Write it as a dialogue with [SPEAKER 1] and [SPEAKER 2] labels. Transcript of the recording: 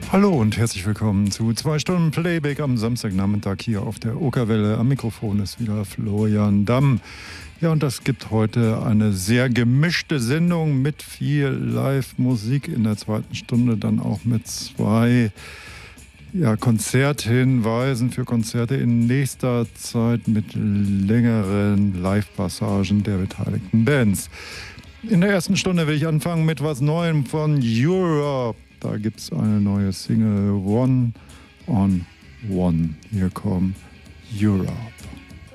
[SPEAKER 1] Hallo und herzlich willkommen zu 2 Stunden Playback am Samstagnachmittag hier auf der Okerwelle. Am Mikrofon ist wieder Florian Damm. Ja, und das gibt heute eine sehr gemischte Sendung mit viel Live-Musik in der zweiten Stunde, dann auch mit 2 Konzerthinweisen für Konzerte in nächster Zeit mit längeren Live-Passagen der beteiligten Bands. In der ersten Stunde will ich anfangen mit was Neuem von Europe. Da gibt es eine neue Single, One on One. Hier kommt Europe.